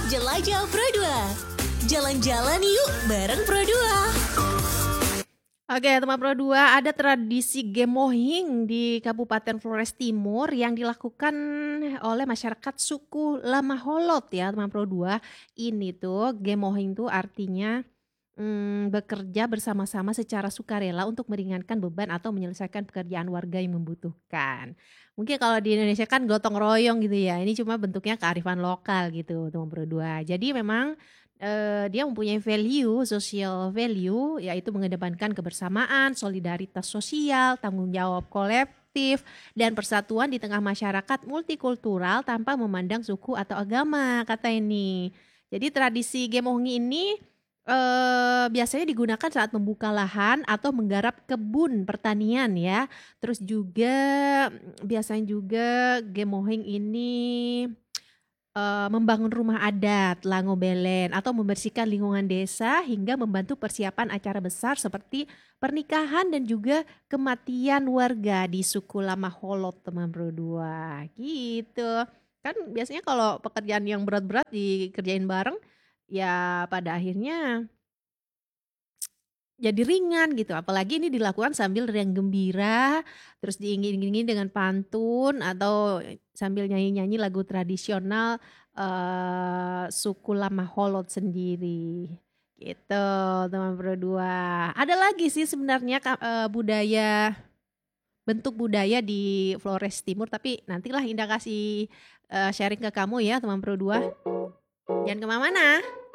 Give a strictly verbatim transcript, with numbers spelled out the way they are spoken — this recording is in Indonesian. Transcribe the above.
Jelajah Pro dua. Jalan-jalan yuk bareng Pro dua. Oke teman Pro dua, ada tradisi Gemohing di Kabupaten Flores Timur yang dilakukan oleh masyarakat suku Lamaholot ya teman Pro dua. Ini tuh Gemohing tuh artinya mm, bekerja bersama-sama secara sukarela untuk meringankan beban atau menyelesaikan pekerjaan warga yang membutuhkan. Mungkin kalau di Indonesia kan gotong royong gitu ya, ini cuma bentuknya kearifan lokal gitu teman Pro dua. Jadi memang eh, dia mempunyai value, social value, yaitu mengedepankan kebersamaan, solidaritas sosial, tanggung jawab kolektif, dan persatuan di tengah masyarakat multikultural tanpa memandang suku atau agama, kata ini. Jadi tradisi Gemohing ini eh, biasanya digunakan saat membuka lahan atau menggarap kebun pertanian ya. Terus juga biasanya juga Gemohing ini eh, membangun rumah adat, Langobelen, atau membersihkan lingkungan desa hingga membantu persiapan acara besar seperti pernikahan dan juga kematian warga di suku Lamaholot teman Bro dua. Gitu. Kan biasanya kalau pekerjaan yang berat-berat dikerjain bareng ya pada akhirnya jadi ringan gitu. Apalagi ini dilakukan sambil riang gembira, terus diiringi dengan pantun atau sambil nyanyi-nyanyi lagu tradisional eh, suku Lamaholot sendiri. Gitu, teman Pro dua. Ada lagi sih sebenarnya ka- eh, budaya bentuk budaya di Flores Timur, tapi nantilah Indah kasih eh, sharing ke kamu ya, teman Pro dua. Jangan kemana-mana.